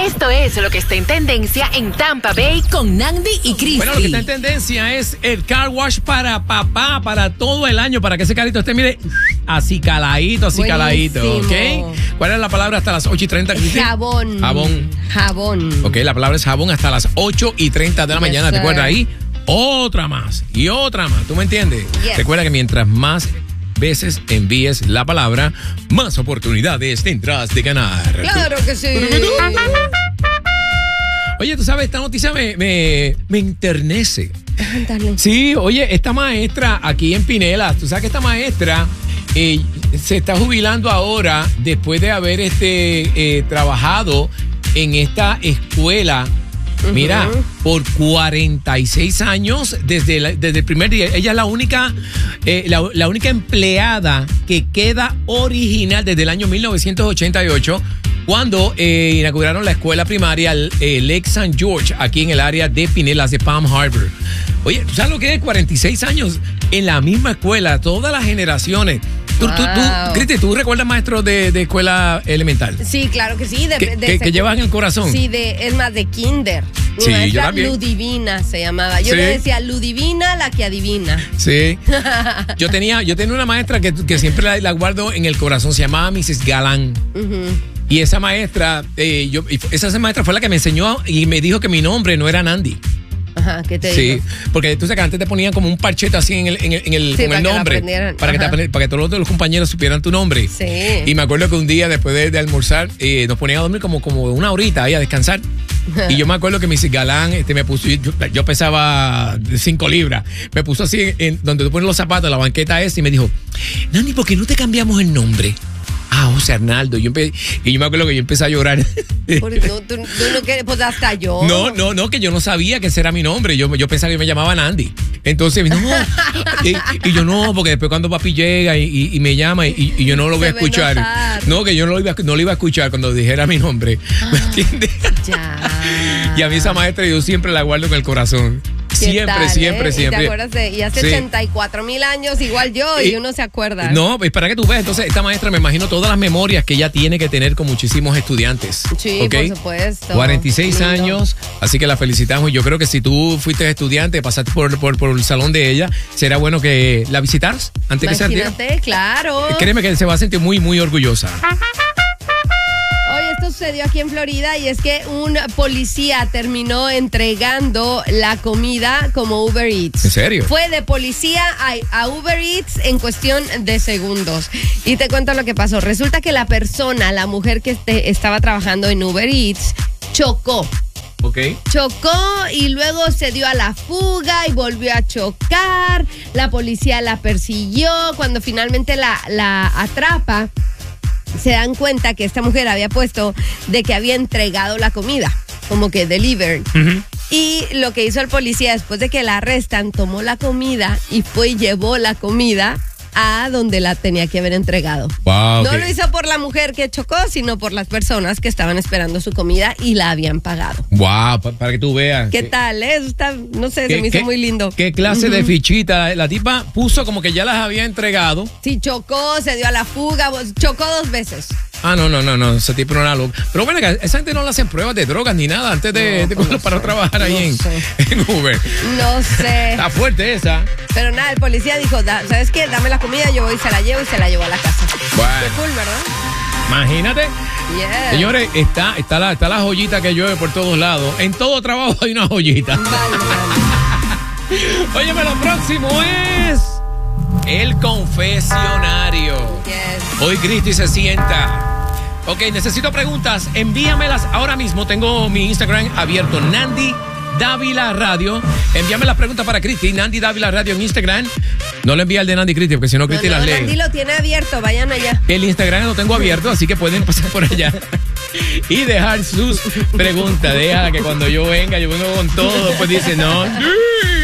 Esto es lo que está en tendencia en Tampa Bay con Nandi y Cristi. Bueno, lo que está en tendencia es el car wash para papá, para todo el año, para que ese carrito esté, mire, así caladito, ¿ok? ¿Cuál es la palabra hasta las 8:30, Cristi? Jabón. Jabón. Ok, la palabra es jabón hasta las 8:30 de la mañana. Sir. Recuerda ahí, otra más y otra más. ¿Tú me entiendes? Yes. Recuerda que mientras más veces envíes la palabra, más oportunidades tendrás de ganar. Claro que sí. Oye, tú sabes, esta noticia me enternece. Dale. Sí, oye, esta maestra aquí en Pinellas, tú sabes que esta maestra se está jubilando ahora después de haber trabajado en esta escuela. Mira, por 46 años desde el primer día. Ella es la única empleada que queda original desde el año 1988, cuando inauguraron la escuela primaria Lake St. George, aquí en el área de Pinellas, de Palm Harbor. Oye, ¿tú sabes lo que es 46 años en la misma escuela, todas las generaciones? Cristi, ¿tú recuerdas maestros de escuela elemental? Sí, claro que sí. Que llevan en el corazón. Sí, es más de kinder. Mi Sí, yo maestra también. Ludivina se llamaba. Yo Sí. le decía Ludivina, la que adivina. Sí. Yo tenía una maestra que siempre la guardo en el corazón. Se llamaba Mrs. Galán. Y esa maestra, esa maestra fue la que me enseñó y me dijo que mi nombre no era Nandi. Ajá, ¿qué te Sí, digo? porque tú sabes que antes te ponían como un parchete así con el para que nombre. lo aprendieran. Para que todos los compañeros supieran tu nombre. Sí. Y me acuerdo que un día después de almorzar nos ponían a dormir como una horita ahí a descansar. Y yo me acuerdo que Mrs. Galán me puso, yo pesaba 5 libras, me puso así donde tú pones los zapatos, la banqueta esa, y me dijo, Nani, ¿por qué no te cambiamos el nombre? José Arnaldo. Y yo me acuerdo que yo empecé a llorar. Tú no quieres, pues hasta yo. No, que yo no sabía que ese era mi nombre. Yo pensaba que me llamaba Nandi. Entonces, no. y yo no, porque después cuando papi llega y me llama y yo no lo voy a escuchar. No, que yo no lo iba a escuchar cuando dijera mi nombre. ¿Me entiendes? Ya. Y a mí esa maestra yo siempre la guardo en el corazón. Siempre. ¿Y te acuerdas y hace 84,000 años, igual yo, y uno se acuerda? No, pues para que tú veas, entonces esta maestra me imagino todas las memorias que ella tiene que tener con muchísimos estudiantes. Sí, ¿Okay? por supuesto. 46 Lindo. años, así que la felicitamos. Y yo creo que si tú fuiste estudiante, pasaste por el salón de ella, será bueno que la visitaras antes que sea el día. Imagínate, claro. Créeme que se va a sentir muy, muy orgullosa. Oye, esto sucedió aquí en Florida y es que un policía terminó entregando la comida como Uber Eats. ¿En serio? Fue de policía a Uber Eats en cuestión de segundos. Y te cuento lo que pasó. Resulta que la mujer que estaba trabajando en Uber Eats, chocó. Ok. Chocó y luego se dio a la fuga y volvió a chocar. La policía la persiguió. Cuando finalmente la atrapa, se dan cuenta que esta mujer había puesto de que había entregado la comida, como que delivered. Y lo que hizo el policía después de que la arrestan, tomó la comida y fue y llevó la comida a donde la tenía que haber entregado. Wow, No lo hizo por la mujer que chocó, sino por las personas que estaban esperando su comida y la habían pagado. Wow, para que tú veas. ¿Qué tal? Eso está, no sé, se me hizo muy lindo. ¿Qué clase de fichita? La tipa puso como que ya las había entregado. Sí, chocó, se dio a la fuga, chocó 2 veces. No, ese tipo no era loco. Pero bueno, esa gente no le hacen pruebas de drogas ni nada antes de cogerlo para trabajar ahí en Uber. No sé. Está fuerte esa. Pero nada, el policía dijo, ¿sabes qué? Dame la comida, yo voy y se la llevo a la casa. Bueno. Qué cool, ¿verdad? Imagínate. Yeah. Señores, está la joyita que llueve por todos lados. En todo trabajo hay una joyita. Vale. Óyeme, lo próximo es el confesionario. Yes. Hoy Cristi se sienta. Ok, necesito preguntas. Envíamelas ahora mismo. Tengo mi Instagram abierto, Nandi Dávila Radio. Envíame las preguntas para Cristi, Nandi Dávila Radio en Instagram. No le envía el de Nandi Cristi, porque si no Cristi las lee. Nandi lo tiene abierto, vayan allá. El Instagram lo tengo abierto, así que pueden pasar por allá y dejar sus preguntas. Deja que cuando yo vengo con todo, pues dice no.